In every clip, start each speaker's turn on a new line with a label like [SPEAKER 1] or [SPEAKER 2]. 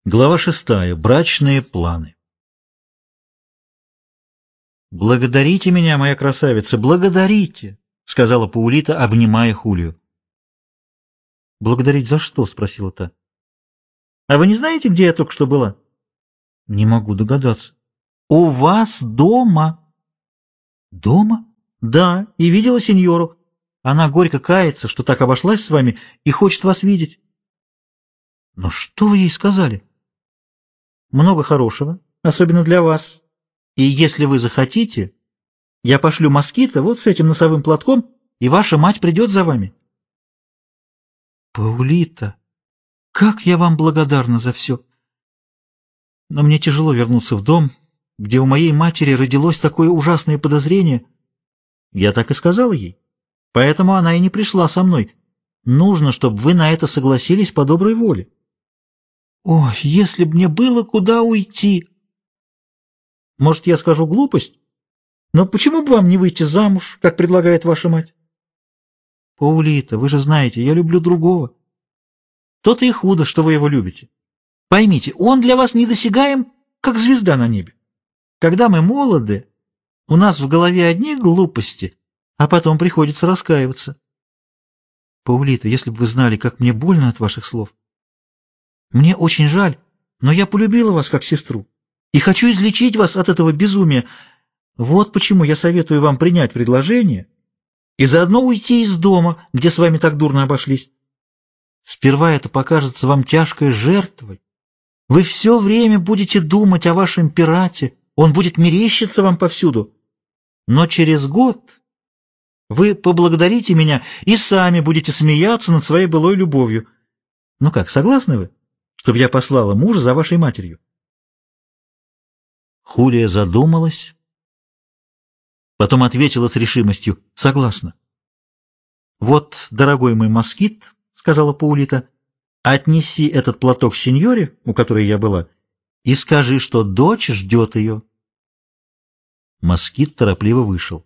[SPEAKER 1] Глава 6. Брачные планы. «Благодарите меня, моя красавица, благодарите!» — сказала Паулита, обнимая Хулию. «Благодарить за что?» — спросила та. «А вы не знаете, где я только что была?» «Не могу догадаться». «У вас дома». «Дома?» «Да, и видела сеньору. Она горько кается, что так обошлась с вами и хочет вас видеть». «Но что вы ей сказали?» «Много хорошего, особенно для вас. И если вы захотите, я пошлю москита вот с этим носовым платком, и ваша мать придет за вами». «Паулита, как я вам благодарна за все! Но мне тяжело вернуться в дом, где у моей матери родилось такое ужасное подозрение». Я так и сказала ей. Поэтому она и не пришла со мной. Нужно, чтобы вы на это согласились по доброй воле. Ой, если б мне было куда уйти! Может, я скажу глупость? Но почему бы вам не выйти замуж, как предлагает ваша мать? Паулита, вы же знаете, я люблю другого. То-то и худо, что вы его любите. Поймите, он для вас недосягаем, как звезда на небе. Когда мы молоды, у нас в голове одни глупости, а потом приходится раскаиваться. Паулита, если бы вы знали, как мне больно от ваших слов. Мне очень жаль, но я полюбила вас как сестру и хочу излечить вас от этого безумия. Вот почему я советую вам принять предложение и заодно уйти из дома, где с вами так дурно обошлись. Сперва это покажется вам тяжкой жертвой. Вы все время будете думать о вашем пирате, он будет мерещиться вам повсюду. Но через год вы поблагодарите меня и сами будете смеяться над своей былой любовью. Ну как, согласны вы, чтобы я послала мужа за вашей матерью?» Хулия задумалась, потом ответила с решимостью: «Согласна». «Вот, дорогой мой москит, — сказала Паулита, — отнеси этот платок сеньоре, у которой я была, и скажи, что дочь ждет ее». Москит торопливо вышел.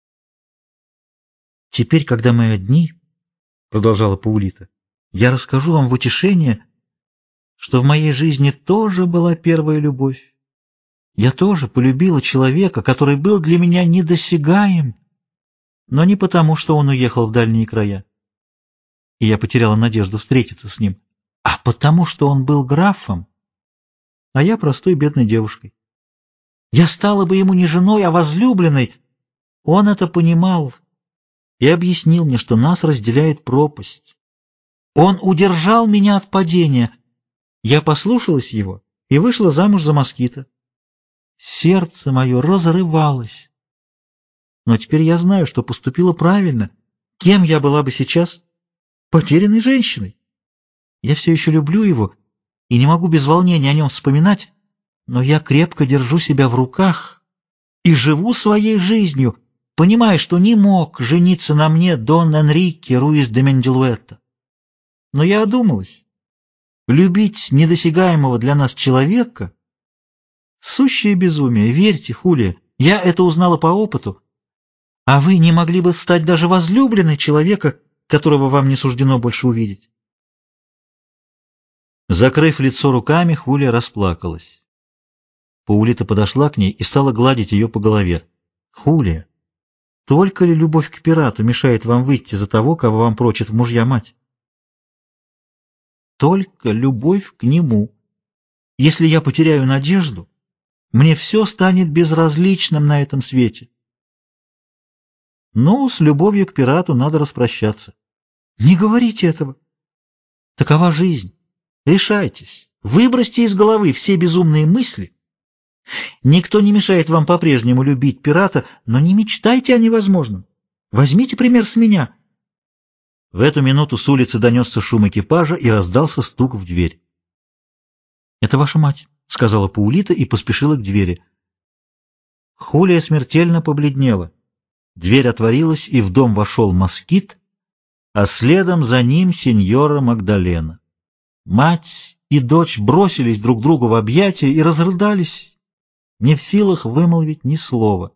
[SPEAKER 1] «Теперь, когда мы одни, — продолжала Паулита, — я расскажу вам в утешение, что в моей жизни тоже была первая любовь. Я тоже полюбила человека, который был для меня недосягаем, но не потому, что он уехал в дальние края, и я потеряла надежду встретиться с ним, а потому, что он был графом, а я простой бедной девушкой. Я стала бы ему не женой, а возлюбленной. Он это понимал и объяснил мне, что нас разделяет пропасть. Он удержал меня от падения. Я послушалась его и вышла замуж за москита. Сердце мое разрывалось. Но теперь я знаю, что поступила правильно. Кем я была бы сейчас? Потерянной женщиной. Я все еще люблю его и не могу без волнения о нем вспоминать, но я крепко держу себя в руках и живу своей жизнью, понимая, что не мог жениться на мне Дон Энрике Руис де Мендилуэта. Но я одумалась. Любить недосягаемого для нас человека — сущее безумие, верьте, Хулия, я это узнала по опыту. А вы не могли бы стать даже возлюбленной человека, которого вам не суждено больше увидеть. Закрыв лицо руками, Хулия расплакалась. Паулита подошла к ней и стала гладить ее по голове. «Хулия, только ли любовь к пирату мешает вам выйти за того, кого вам прочит в мужья мать?» «Только любовь к нему. Если я потеряю надежду, мне все станет безразличным на этом свете». «Ну, с любовью к пирату надо распрощаться». «Не говорите этого. Такова жизнь. Решайтесь, выбросьте из головы все безумные мысли. Никто не мешает вам по-прежнему любить пирата, но не мечтайте о невозможном. Возьмите пример с меня». В эту минуту с улицы донесся шум экипажа и раздался стук в дверь. «Это ваша мать», — сказала Паулита и поспешила к двери. Хулия смертельно побледнела. Дверь отворилась, и в дом вошел москит, а следом за ним сеньора Магдалена. Мать и дочь бросились друг другу в объятия и разрыдались, не в силах вымолвить ни слова.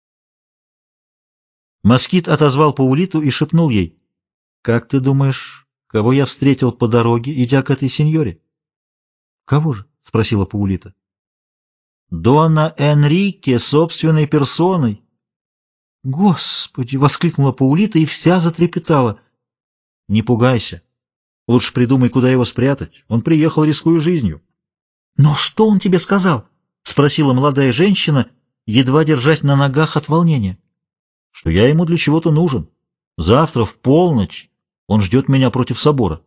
[SPEAKER 1] Москит отозвал Паулиту и шепнул ей: «Как ты думаешь, кого я встретил по дороге, идя к этой сеньоре?» Кого же? — спросила Паулита. Дона Энрике собственной персоной. Господи! — воскликнула Паулита и вся затрепетала. Не пугайся. Лучше придумай, куда его спрятать. Он приехал, рискуя жизнью. Но что он тебе сказал? — спросила молодая женщина, едва держась на ногах от волнения. Что я ему для чего-то нужен. Завтра в полночь он ждет меня против собора.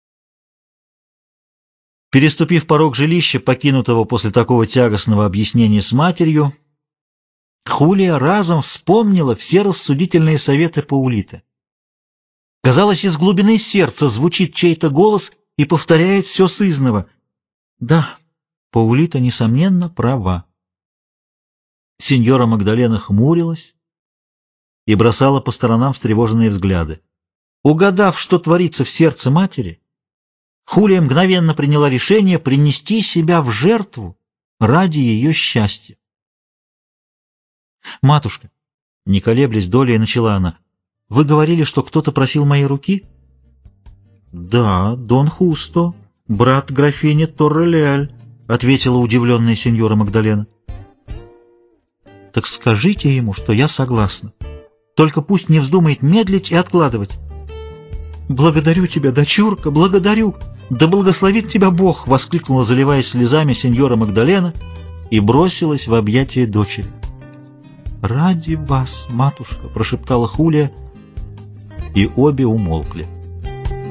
[SPEAKER 1] Переступив порог жилища, покинутого после такого тягостного объяснения с матерью, Хулия разом вспомнила все рассудительные советы Паулиты. Казалось, из глубины сердца звучит чей-то голос и повторяет все сызнова. Да, Паулита, несомненно, права. Сеньора Магдалена хмурилась и бросала по сторонам встревоженные взгляды. Угадав, что творится в сердце матери, Хулия мгновенно приняла решение принести себя в жертву ради ее счастья. «Матушка», — не колеблясь долей, начала она, — «вы говорили, что кто-то просил моей руки?» «Да, Дон Хусто, брат графини Торрелиаль», — ответила удивленная сеньора Магдалена. «Так скажите ему, что я согласна. Только пусть не вздумает медлить и откладывать». «Благодарю тебя, дочурка, благодарю! Да благословит тебя Бог!» — воскликнула, заливаясь слезами, сеньора Магдалена и бросилась в объятия дочери. «Ради вас, матушка!» — прошептала Хулия, и обе умолкли.